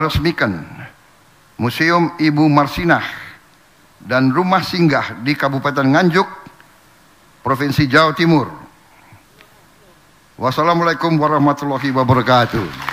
resmikan Museum Ibu Marsinah dan rumah singgah di Kabupaten Nganjuk, Provinsi Jawa Timur. Wassalamualaikum warahmatullahi wabarakatuh.